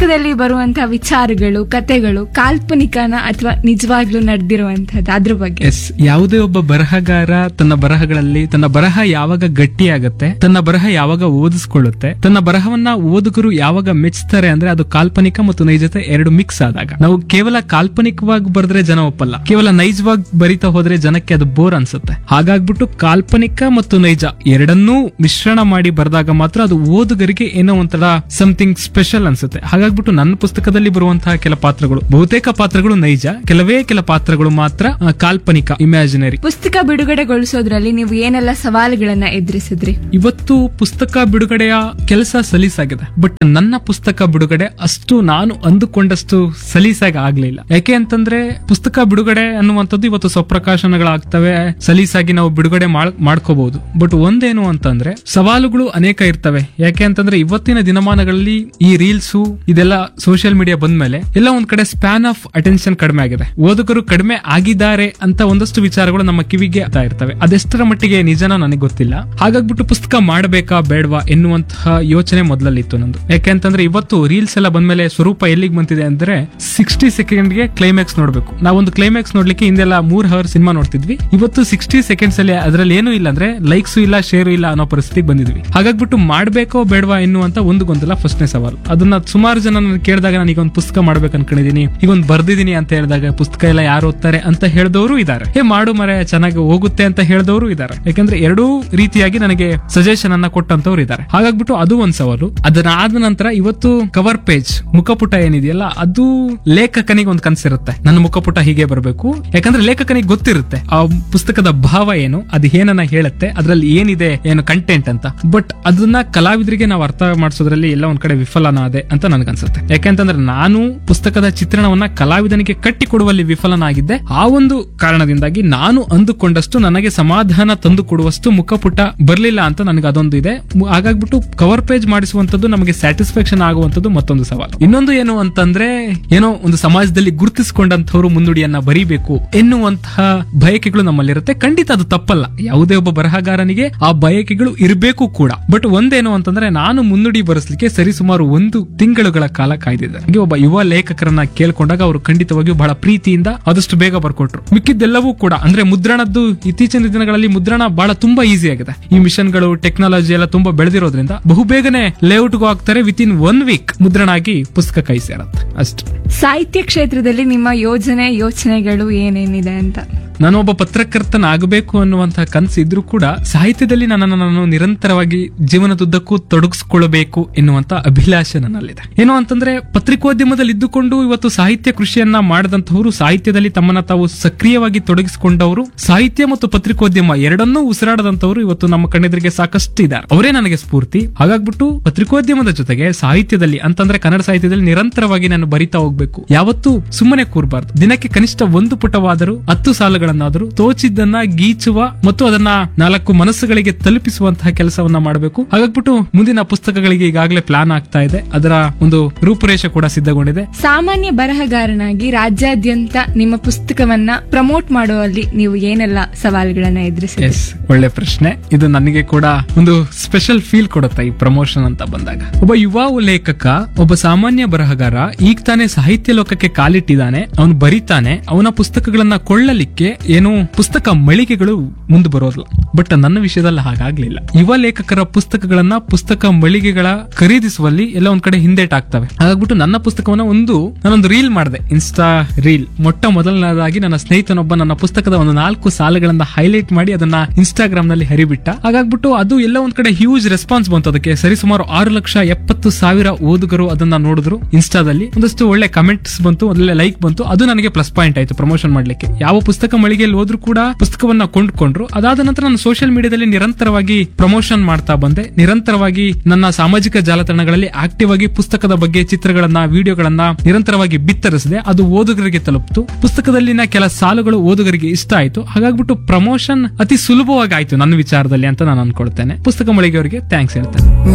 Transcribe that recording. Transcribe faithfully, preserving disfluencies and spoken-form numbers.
ಪುಸ್ತಕದಲ್ಲಿ ಬರುವಂತಹ ವಿಚಾರಗಳು, ಕತೆಗಳು ಕಾಲ್ಪನಿಕನ ಅಥವಾ ನಿಜವಾಗ್ಲೂ ನಡೆದಿರುವಂತಹದ್ದು, ಅದ್ರ ಬಗ್ಗೆ? ಎಸ್, ಯಾವುದೇ ಒಬ್ಬ ಬರಹಗಾರ ತನ್ನ ಬರಹಗಳಲ್ಲಿ ತನ್ನ ಬರಹ ಯಾವಾಗ ಗಟ್ಟಿಯಾಗತ್ತೆ, ತನ್ನ ಬರಹ ಯಾವಾಗ ಓದಿಸ್ಕೊಳ್ಳುತ್ತೆ, ತನ್ನ ಬರಹವನ್ನ ಓದುಗರು ಯಾವಾಗ ಮೆಚ್ಚುತ್ತಾರೆ ಅಂದ್ರೆ ಅದು ಕಾಲ್ಪನಿಕ ಮತ್ತು ನೈಜತೆ ಎರಡು ಮಿಕ್ಸ್ ಆದಾಗ. ನಾವು ಕೇವಲ ಕಾಲ್ಪನಿಕವಾಗಿ ಬರೆದ್ರೆ ಜನ ಒಪ್ಪಲ್ಲ, ಕೇವಲ ನೈಜವಾಗಿ ಬರಿತಾ ಹೋದ್ರೆ ಜನಕ್ಕೆ ಅದು ಬೋರ್ ಅನ್ಸುತ್ತೆ. ಹಾಗಾಗ್ಬಿಟ್ಟು ಕಾಲ್ಪನಿಕ ಮತ್ತು ನೈಜ ಎರಡನ್ನೂ ಮಿಶ್ರಣ ಮಾಡಿ ಬರೆದಾಗ ಮಾತ್ರ ಅದು ಓದುಗರಿಗೆ ಏನೋ ಒಂಥರ ಸಮಥಿಂಗ್ ಸ್ಪೆಷಲ್ ಅನ್ಸುತ್ತೆ. ಹಾಗಾಗ್ಬಿಟ್ಟು ನನ್ನ ಪುಸ್ತಕದಲ್ಲಿ ಬರುವಂತಹ ಕೆಲ ಪಾತ್ರಗಳು, ಬಹುತೇಕ ಪಾತ್ರಗಳು ನೈಜ, ಕೆಲವೇ ಕೆಲ ಪಾತ್ರಗಳು ಮಾತ್ರ ಆ, ಕಾಲ್ಪನಿಕ, ಇಮ್ಯಾಜಿನರಿ. ಪುಸ್ತಕ ಬಿಡುಗಡೆಗೊಳಿಸೋದ್ರಲ್ಲಿ ನೀವು ಏನೆಲ್ಲ ಸವಾಲುಗಳನ್ನ ಎದುರಿಸಿದ್ರಿ? ಇವತ್ತು ಪುಸ್ತಕ ಬಿಡುಗಡೆಯ ಕೆಲಸ ಸಲೀಸಾಗಿದೆ, ಬಟ್ ನನ್ನ ಪುಸ್ತಕ ಬಿಡುಗಡೆ ಅಷ್ಟು ನಾನು ಅಂದುಕೊಂಡಷ್ಟು ಸಲೀಸಾಗಿ ಆಗ್ಲಿಲ್ಲ. ಯಾಕೆ ಅಂತಂದ್ರೆ ಪುಸ್ತಕ ಬಿಡುಗಡೆ ಅನ್ನುವಂಥದ್ದು ಇವತ್ತು ಸ್ವಪ್ರಕಾಶನಗಳಾಗ್ತವೆ, ಸಲೀಸಾಗಿ ನಾವು ಬಿಡುಗಡೆ ಮಾಡ್ಕೋಬಹುದು. ಬಟ್ ಒಂದೇನು ಅಂತಂದ್ರೆ ಸವಾಲುಗಳು ಅನೇಕ ಇರ್ತವೆ. ಯಾಕೆ ಅಂತಂದ್ರೆ ಇವತ್ತಿನ ದಿನಮಾನಗಳಲ್ಲಿ ಈ ರೀಲ್ಸ್ ಇದೆಲ್ಲ ಸೋಷಿಯಲ್ ಮೀಡಿಯಾ ಬಂದ್ಮೇಲೆ ಎಲ್ಲ ಒಂದ್ ಕಡೆ ಸ್ಪ್ಯಾನ್ ಆಫ್ ಅಟೆನ್ಷನ್ ಕಡಿಮೆ ಆಗಿದೆ, ಓದುಗರು ಕಡಿಮೆ ಆಗಿದ್ದಾರೆ ಅಂತ ಒಂದಷ್ಟು ವಿಚಾರಗಳು ನಮ್ಮ ಕಿವಿಗೆ ಆಗ್ತಾ ಇರ್ತವೆ. ಅದೆಷ್ಟರ ಮಟ್ಟಿಗೆ ನಿಜನೋ ನನಗೆ ಗೊತ್ತಿಲ್ಲ. ಹಾಗಾಗ್ಬಿಟ್ಟು ಪುಸ್ತಕ ಮಾಡಬೇಕಾ ಬೇಡವಾ ಎನ್ನುವಂತಹ ಯೋಚನೆ ಮೊದಲಲ್ಲಿತ್ತು ನಂದು. ಯಾಕೆ ಅಂತಂದ್ರೆ ಇವತ್ತು ರೀಲ್ಸ್ ಎಲ್ಲ ಬಂದ್ಮೇಲೆ ಸ್ವರೂಪ ಎಲ್ಲಿಗೆ ಬಂದಿದೆ ಅಂದ್ರೆ ಸಿಕ್ಸ್ಟಿ ಸೆಕೆಂಡ್ ಗೆ ಕ್ಲೈಮ್ಯಾಕ್ಸ್ ನೋಡ್ಬೇಕು. ನಾವೊಂದು ಕ್ಲೈಮ್ಯಾಕ್ಸ್ ನೋಡ್ಲಿಕ್ಕೆ ಹಿಂದೆಲ್ಲ ಮೂರ್ ಅವರ್ ಸಿನಿಮಾ ನೋಡ್ತಿದ್ವಿ, ಇವತ್ತು ಸಿಕ್ಸ್ಟಿ ಸೆಕೆಂಡ್ಸ್ ಅಲ್ಲಿ ಅದ್ರಲ್ಲಿ ಏನು ಇಲ್ಲ ಅಂದ್ರೆ ಲೈಕ್ಸ್ ಇಲ್ಲ, ಶೇರ್ ಇಲ್ಲ ಅನ್ನೋ ಪರಿಸ್ಥಿತಿಗೆ ಬಂದಿದ್ವಿ. ಹಾಗಾಗ್ಬಿಟ್ಟು ಮಾಡ್ಬೇಕೋ ಬೇಡವಾ ಎನ್ನುವಂತ ಒಂದು ಗೊಂದಲ ಫಸ್ಟ್ನೇ ಸವಾಲು. ಅದನ್ನ ಸುಮಾರು ಜನ ಕೇಳಿದಾಗ ನಾನು ಈಗ ಒಂದು ಪುಸ್ತಕ ಮಾಡ್ಬೇಕು ಅನ್ಕೊಂಡಿದೀನಿ, ಈಗ ಒಂದು ಬರ್ದಿದೀನಿ ಅಂತ ಹೇಳಿದಾಗ ಪುಸ್ತಕ ಎಲ್ಲ ಯಾರು ಓದ್ತಾರೆ ಅಂತ ಹೇಳಿದವರು ಇದ್ದಾರೆ, ಹೇ ಮಾಡು ಮರೆ ಚೆನ್ನಾಗಿ ಹೋಗುತ್ತೆ ಅಂತ ಹೇಳಿದವರು ಇದ್ದಾರೆ. ಯಾಕಂದ್ರೆ ಎರಡೂ ರೀತಿಯಾಗಿ ನನಗೆ ಸಜೆಷನ್ ಅನ್ನ ಕೊಟ್ಟಂತವ್ರು ಇದ್ದಾರೆ. ಹಾಗಾಗ್ಬಿಟ್ಟು ಅದು ಒಂದ್ ಸವಾಲು. ಅದನ್ನಾದ ನಂತರ ಇವತ್ತು ಕವರ್ ಪೇಜ್, ಮುಖಪುಟ ಏನಿದೆಯಲ್ಲ, ಅದು ಲೇಖಕನಿಗೆ ಒಂದು ಕನಸಿರುತ್ತೆ, ನನ್ನ ಮುಖಪುಟ ಹೀಗೆ ಬರಬೇಕು. ಯಾಕಂದ್ರೆ ಲೇಖಕನಿಗೆ ಗೊತ್ತಿರುತ್ತೆ ಆ ಪುಸ್ತಕದ ಭಾವ ಏನು, ಅದು ಏನನ್ನ ಹೇಳುತ್ತೆ, ಅದ್ರಲ್ಲಿ ಏನಿದೆ, ಏನು ಕಂಟೆಂಟ್ ಅಂತ. ಬಟ್ ಅದನ್ನ ಕಲಾವಿದರಿಗೆ ನಾವು ಅರ್ಥ ಮಾಡಿಸೋದ್ರಲ್ಲಿ ಎಲ್ಲ ಒಂದ್ ಕಡೆ ವಿಫಲನಾದೆ ಅಂತ ನನ್ಗನ್ಸುತ್ತೆ. ಯಾಕೆಂತಂದ್ರೆ ನಾನು ಪುಸ್ತಕದ ಚಿತ್ರಣವನ್ನ ಕಲಾವಿದನಿಗೆ ಕಟ್ಟಿ ಕೊಡುವಲ್ಲಿ ವಿಫಲನಾಗಿದ್ದೆ. ಆ ಒಂದು ಕಾರಣದಿಂದಾಗಿ ನಾನು ಅಂದುಕೊಂಡಷ್ಟು ನನಗೆ ಸಮಾಧಾನ ತಂದು ಕೊಡುವಷ್ಟು ಮುಖಪುಟ ಬರ್ಲಿಲ್ಲ ಅಂತ ನನಗೆ ಅದೊಂದು ಇದೆ. ಹಾಗಾಗ್ಬಿಟ್ಟು ಕವರ್ ಪೇಜ್ ಮಾಡಿಸುವಂತದ್ದು ನಮಗೆ ಸ್ಯಾಟಿಸ್ಫ್ಯಾಕ್ಷನ್ ಆಗುವಂತದ್ದು ಮತ್ತೊಂದು ಸವಾಲು. ಇನ್ನೊಂದು ಏನು ಅಂತಂದ್ರೆ ಏನೋ ಒಂದು ಸಮಾಜದಲ್ಲಿ ಗುರುತಿಸಿಕೊಂಡಂತವ್ರು ಮುನ್ನುಡಿಯನ್ನ ಬರೀಬೇಕು ಎನ್ನುವಂತಹ ಬಯಕೆಗಳು ನಮ್ಮಲ್ಲಿರುತ್ತೆ. ಖಂಡಿತ ಅದು ತಪ್ಪಲ್ಲ, ಯಾವುದೇ ಒಬ್ಬ ಬರಹಗಾರನಿಗೆ ಆ ಬಯಕೆಗಳು ಇರಬೇಕು ಕೂಡ. ಬಟ್ ಒಂದೇನು ಅಂತಂದ್ರೆ ನಾನು ಮುನ್ನುಡಿ ಬರೆಸಲಿಕ್ಕೆ ಸರಿಸುಮಾರು ಒಂದು ತಿಂಗಳುಗಳ ಕಾಲ ಕಾಯ್ದಿದ್ದೆ. ಒಬ್ಬ ಯುವ ಲೇಖಕರನ್ನ ಕೇಳ್ಕೊಂಡಾಗ ಅವರು ಖಂಡಿತವಾಗಿಯೂ ಬಹಳ ಪ್ರೀತಿಯಿಂದ ಆದಷ್ಟು ಬೇಗ ಬರ್ಕೊಟ್ರು. ಮಿಕ್ಕಿದ್ದೆಲ್ಲವೂ ಕೂಡ ಅಂದ್ರೆ ಮುದ್ರಣದ್ದು ಇತ್ತೀಚಿನ ದಿನಗಳಲ್ಲಿ ಮುದ್ರಣ ಬಹಳ ತುಂಬಾ ಈಸಿ ಆಗಿದೆ. ಈ ಮಿಷನ್ಗಳು, ಟೆಕ್ನಾಲಜಿ ಎಲ್ಲ ತುಂಬಾ ಬೆಳೆದಿರೋದ್ರಿಂದ ಬಹುಬೇಗನೆ ಲೇಔಟ್ಗೂ ಆಗ್ತಾರೆ, ವಿತ್ ಇನ್ ಒನ್ ವೀಕ್ ಮುದ್ರಣ ಆಗಿ ಪುಸ್ತಕ ಕೈ ಸೇರತ್ತೆ ಅಷ್ಟೇ. ಸಾಹಿತ್ಯ ಕ್ಷೇತ್ರದಲ್ಲಿ ನಿಮ್ಮ ಯೋಜನೆ ಯೋಚನೆಗಳು ಏನೇನಿದೆ ಅಂತ? ನಾನೊಬ್ಬ ಪತ್ರಕರ್ತನಾಗಬೇಕು ಅನ್ನುವಂತಹ ಕನಸು ಇದ್ರೂ ಕೂಡ ಸಾಹಿತ್ಯದಲ್ಲಿ ನನ್ನನ್ನು ನಾನು ನಿರಂತರವಾಗಿ ಜೀವನದುದ್ದಕ್ಕೂ ತೊಡಗಿಸಿಕೊಳ್ಳಬೇಕು ಎನ್ನುವಂತ ಅಭಿಲಾಷೆ ನನ್ನಲ್ಲಿದೆ. ಏನೋ ಅಂತಂದ್ರೆ ಪತ್ರಿಕೋದ್ಯಮದಲ್ಲಿ ಇದ್ದುಕೊಂಡು ಇವತ್ತು ಸಾಹಿತ್ಯ ಕೃಷಿಯನ್ನ ಮಾಡಿದಂತಹವರು, ಸಾಹಿತ್ಯದಲ್ಲಿ ತಮ್ಮನ್ನ ತಾವು ಸಕ್ರಿಯವಾಗಿ ತೊಡಗಿಸಿಕೊಂಡವರು, ಸಾಹಿತ್ಯ ಮತ್ತು ಪತ್ರಿಕೋದ್ಯಮ ಎರಡನ್ನೂ ಉಸಿರಾಡದಂತವರು ಇವತ್ತು ನಮ್ಮ ಕಣ್ಣೆದುರಿಗೆ ಸಾಕಷ್ಟು ಇದ್ದಾರೆ. ಅವರೇ ನನಗೆ ಸ್ಫೂರ್ತಿ. ಹಾಗಾಗ್ಬಿಟ್ಟು ಪತ್ರಿಕೋದ್ಯಮದ ಜೊತೆಗೆ ಸಾಹಿತ್ಯದಲ್ಲಿ ಅಂತಂದ್ರೆ ಕನ್ನಡ ಸಾಹಿತ್ಯದಲ್ಲಿ ನಿರಂತರವಾಗಿ ನಾನು ಬರಿತಾ ಹೋಗ್ಬೇಕು. ಯಾವತ್ತೂ ಸುಮ್ಮನೆ ಕೂರಬಾರ್ದು. ದಿನಕ್ಕೆ ಕನಿಷ್ಠ ಒಂದು ಪುಟವಾದರೂ, ಹತ್ತು ಸಾಲುಗಳನ್ನಾದರೂ ತೋಚಿದ್ದನ್ನ ಗೀಚುವ ಮತ್ತು ಅದನ್ನ ನಾಲ್ಕು ಮನಸ್ಸುಗಳಿಗೆ ತಲುಪಿಸುವಂತಹ ಕೆಲಸವನ್ನ ಮಾಡಬೇಕು. ಹಾಗಾಗ್ಬಿಟ್ಟು ಮುಂದಿನ ಪುಸ್ತಕಗಳಿಗೆ ಈಗಾಗಲೇ ಪ್ಲಾನ್ ಆಗ್ತಾ ಇದೆ, ಅದರ ಒಂದು ರೂಪುರೇಷೆ ಕೂಡ ಸಿದ್ಧಗೊಂಡಿದೆ. ಸಾಮಾನ್ಯ ಬರಹಗಾರನಾಗಿ ರಾಜ್ಯಾದ್ಯಂತ ನಿಮ್ಮ ಪುಸ್ತಕವನ್ನ ಪ್ರಮೋಟ್ ಮಾಡುವಲ್ಲಿ ನೀವು ಏನೆಲ್ಲ ಸವಾಲುಗಳನ್ನ ಎದುರಿಸಿದ್ರಿ? ಎಸ್, ಒಳ್ಳೆ ಪ್ರಶ್ನೆ. ಇದು ನನಗೆ ಕೂಡ ಒಂದು ಸ್ಪೆಷಲ್ ಫೀಲ್ ಕೊಡುತ್ತೆ ಈ ಪ್ರಮೋಷನ್ ಅಂತ ಬಂದಾಗ. ಒಬ್ಬ ಯುವ ಲೇಖಕ, ಒಬ್ಬ ಸಾಮಾನ್ಯ ಬರಹಗಾರ ಈಗ ತಾನೇ ಸಾಹಿತ್ಯ ಲೋಕಕ್ಕೆ ಕಾಲಿಟ್ಟಿದ್ದಾನೆ, ಅವನು ಬರಿತಾನೆ, ಅವನ ಪುಸ್ತಕಗಳನ್ನ ಕೊಳ್ಳಲಿಕ್ಕೆ ಏನು ಪುಸ್ತಕ ಮಳಿಗೆಗಳು ಮುಂದೆ ಬರೋದಿಲ್ಲ. ಬಟ್ ನನ್ನ ವಿಷಯದಲ್ಲಿ ಹಾಗಾಗ್ಲಿಲ್ಲ. ಯುವ ಲೇಖಕರ ಪುಸ್ತಕಗಳನ್ನ ಪುಸ್ತಕ ಮಳಿಗೆಗಳ ಖರೀದಿಸುವಲ್ಲಿ ಎಲ್ಲ ಒಂದ್ ಕಡೆ ಹಿಂದೇಟಾಗ್ತವೆ. ಹಾಗಾಗ್ಬಿಟ್ಟು ನನ್ನ ಪುಸ್ತಕವನ್ನ ಒಂದು ನಾನೊಂದು ರೀಲ್ ಮಾಡಿದೆ, ಇನ್ಸ್ಟಾ ರೀಲ್. ಮೊಟ್ಟ ಮೊದಲನೇದಾಗಿ ನನ್ನ ಸ್ನೇಹಿತನೊಬ್ಬ ನನ್ನ ಪುಸ್ತಕದ ಒಂದು ನಾಲ್ಕು ಸಾಲುಗಳನ್ನ ಹೈಲೈಟ್ ಮಾಡಿ ಅದನ್ನ ಇನ್ಸ್ಟಾಗ್ರಾಮ್ ನಲ್ಲಿ ಹರಿಬಿಟ್ಟ. ಹಾಗಾಗ್ಬಿಟ್ಟು ಅದು ಎಲ್ಲ ಒಂದ್ ಕಡೆ ಹ್ಯೂಜ್ ರೆಸ್ಪಾನ್ಸ್ ಬಂತು. ಅದಕ್ಕೆ ಸರಿಸುಮಾರು ಆರು ಲಕ್ಷ ಎಪ್ಪತ್ತು ಸಾವಿರ ಓದುಗರು ಅದನ್ನ ನೋಡಿದ್ರು. ಇನ್ಸ್ಟಾದಲ್ಲಿ ಒಂದಷ್ಟು ಒಳ್ಳೆ ಕಮೆಂಟ್ಸ್ ಬಂತು, ಒಳ್ಳೆ ಲೈಕ್ ಬಂತು. ಅದು ನನಗೆ ಪ್ಲಸ್ ಪಾಯಿಂಟ್ ಆಯ್ತು ಪ್ರಮೋಷನ್ ಮಾಡ್ಲಿಕ್ಕೆ. ಯಾವ ಪುಸ್ತಕ ಮಳಿಗೆಯಲ್ಲಿ ಹೋದ್ರು ಕೂಡ ಪುಸ್ತಕವನ್ನ ಕೊಂಡ್ಕೊಂಡ್ರು. ಅದಾದ ನಂತರ ನಾನು ಸೋಷಿಯಲ್ ಮೀಡಿಯಾದಲ್ಲಿ ನಿರಂತರವಾಗಿ ಪ್ರಮೋಷನ್ ಮಾಡ್ತಾ ಬಂದೆ. ನಿರಂತರವಾಗಿ ನನ್ನ ಸಾಮಾಜಿಕ ಜಾಲತಾಣಗಳಲ್ಲಿ ಆಕ್ಟಿವ್ ಆಗಿ ಪುಸ್ತಕದ ಬಗ್ಗೆ ಚಿತ್ರಗಳನ್ನ, ವಿಡಿಯೋಗಳನ್ನ ನಿರಂತರವಾಗಿ ಬಿತ್ತರಿಸಿದೆ. ಅದು ಓದುಗರಿಗೆ ತಲುಪಿತು. ಪುಸ್ತಕದಲ್ಲಿನ ಕೆಲ ಸಾಲುಗಳು ಓದುಗರಿಗೆ ಇಷ್ಟ ಆಯ್ತು. ಹಾಗಾಗ್ಬಿಟ್ಟು ಪ್ರಮೋಷನ್ ಅತಿ ಸುಲಭವಾಗಿ ಆಯ್ತು ನನ್ನ ವಿಚಾರದಲ್ಲಿ ಅಂತ ನಾನು ಅನ್ಕೊಳ್ತೇನೆ. ಪುಸ್ತಕ ಮಳಿಗೆಯವರಿಗೆ ಥ್ಯಾಂಕ್ಸ್ ಹೇಳ್ತೇನೆ.